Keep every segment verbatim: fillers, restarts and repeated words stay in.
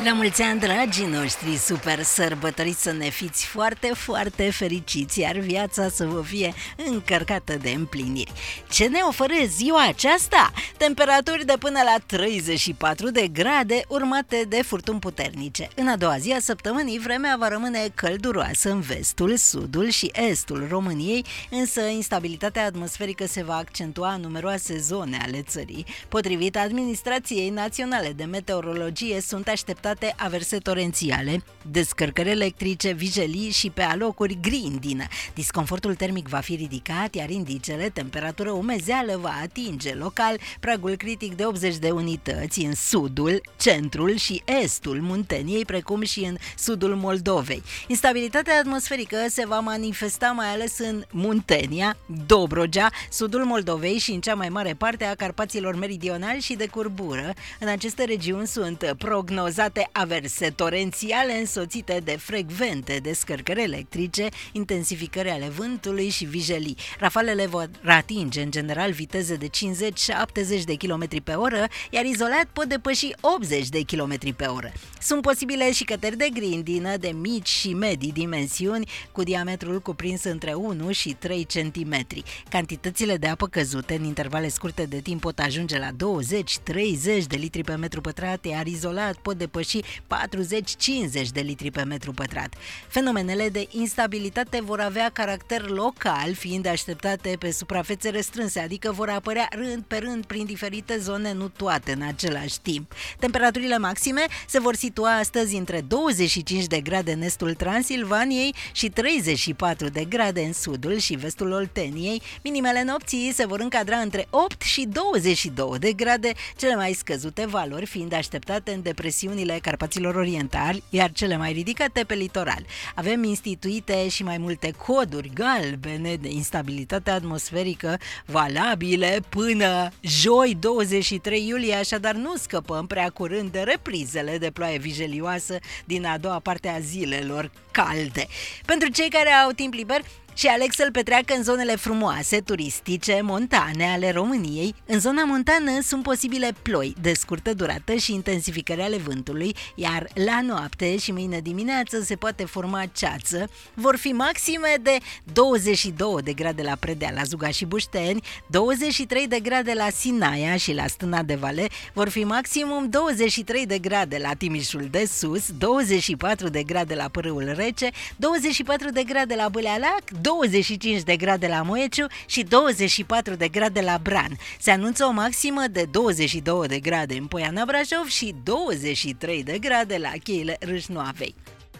La mulți ani, dragii noștri, super sărbătoriți, să ne fiți foarte, foarte fericiți, iar viața să vă fie încărcată de împliniri. Ce ne oferă ziua aceasta? Temperaturi de până la treizeci și patru de grade, urmate de furtuni puternice. În a doua zi a săptămânii, vremea va rămâne călduroasă în vestul, sudul și estul României, însă instabilitatea atmosferică se va accentua în numeroase zone ale țării. Potrivit Administrației Naționale de Meteorologie, sunt așteptate averse torențiale, descărcări electrice, vijelii și pe alocuri grindină. Disconfortul termic va fi ridicat, iar indicele temperatură umezeală va atinge local pragul critic de optzeci de unități în sudul, centrul și estul Munteniei, precum și în sudul Moldovei. Instabilitatea atmosferică se va manifesta mai ales în Muntenia, Dobrogea, sudul Moldovei și în cea mai mare parte a Carpaților meridionali și de curbură. În aceste regiuni sunt prognozate averse torențiale însoțite de frecvente descărcări electrice, intensificări ale vântului și vijelii. Rafalele vor atinge în general viteze de cincizeci șaptezeci de kilometri pe oră, iar izolat pot depăși optzeci de kilometri pe oră. Sunt posibile și căteri de grindină de mici și medii dimensiuni, cu diametrul cuprins între unu și trei centimetri. Cantitățile de apă căzute în intervale scurte de timp pot ajunge la douăzeci treizeci de litri pe metru pătrat, iar izolat pot depăși patruzeci cincizeci de litri pe metru pătrat. Fenomenele de instabilitate vor avea caracter local, fiind așteptate pe suprafețe restrânse, adică vor apărea rând pe rând prin diferite zone, nu toate în același timp. Temperaturile maxime se vor situa astăzi între douăzeci și cinci de grade în estul Transilvaniei și treizeci și patru de grade în sudul și vestul Olteniei. Minimele nopții se vor încadra între opt și douăzeci și două de grade, cele mai scăzute valori fiind așteptate în depresiunile Carpaților orientali, iar cele mai ridicate pe litoral. Avem instituite și mai multe coduri galbene de instabilitate atmosferică valabile până joi douăzeci și trei iulie, așadar nu scăpăm prea curând de reprizele de ploaie vijelioasă din a doua parte a zilelor calde. Pentru cei care au timp liber și aleg să-l petreacă în zonele frumoase, turistice, montane ale României, în zona montană sunt posibile ploi de scurtă durată și intensificări ale vântului, iar la noapte și mâine dimineață se poate forma ceață. Vor fi maxime de douăzeci și două de grade la Predea, la Zuga și Bușteni, douăzeci și trei de grade la Sinaia și la Stâna de Vale, vor fi maximum douăzeci și trei de grade la Timișul de Sus, douăzeci și patru de grade la Pârâul Rece, douăzeci și patru de grade la Bâlealac, douăzeci și cinci de grade la Moeciu și douăzeci și patru de grade la Bran. Se anunță o maximă de douăzeci și două de grade în Poiana Brașov și douăzeci și trei de grade la Cheile Râșnoavei.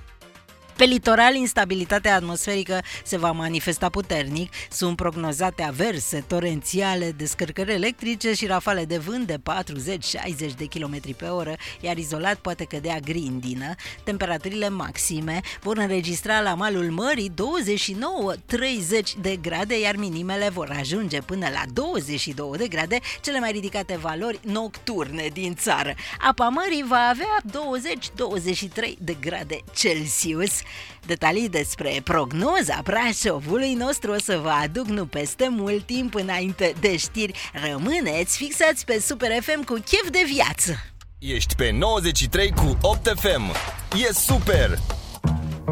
Pe litoral, instabilitatea atmosferică se va manifesta puternic, sunt prognozate averse torențiale, descărcări electrice și rafale de vânt de patruzeci șaizeci de kilometri pe oră, iar izolat poate cădea grindină. Temperaturile maxime vor înregistra la malul mării douăzeci și nouă treizeci de grade, iar minimele vor ajunge până la douăzeci și două de grade, cele mai ridicate valori nocturne din țară. Apa mării va avea douăzeci douăzeci și trei de grade Celsius. Detalii despre prognoza Brașovului nostru o să vă aduc nu peste mult timp înainte de știri. Rămâneți fixați pe Super F M cu chef de viață! Ești pe nouăzeci și trei cu opt F M. E super!